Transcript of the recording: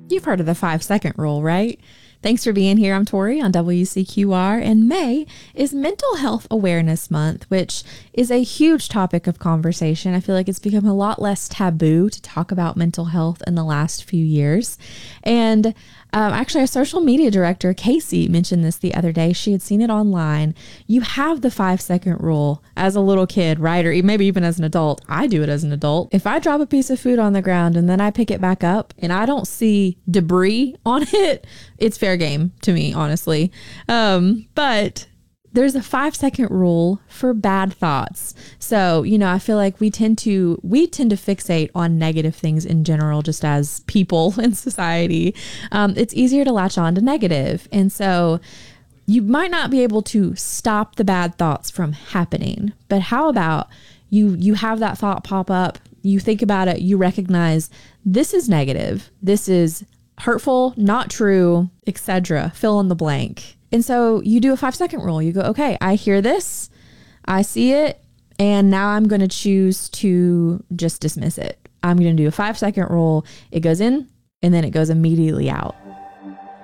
You've heard of the 5-second rule, right? Thanks for being here. I'm Tori on WCQR, and May is Mental Health Awareness Month, which is a huge topic of conversation. I feel like it's become a lot less taboo to talk about mental health in the last few years. And actually, our social media director, Casey, mentioned this the other day. She had seen it online. You have the 5-second rule as a little kid, right? Or maybe even as an adult. I do it as an adult. If I drop a piece of food on the ground and then I pick it back up and I don't see debris on it, it's fair game to me, honestly. But there's a 5-second rule for bad thoughts. So, I feel like we tend to fixate on negative things in general, just as people in society. It's easier to latch on to negative. And so you might not be able to stop the bad thoughts from happening, but how about you have that thought pop up, you think about it, you recognize this is negative, this is hurtful, not true, etc. Fill in the blank. And so you do a 5-second rule. You go, okay, I hear this, I see it, and now I'm going to choose to just dismiss it. I'm going to do a 5-second rule. It goes in and then it goes immediately out.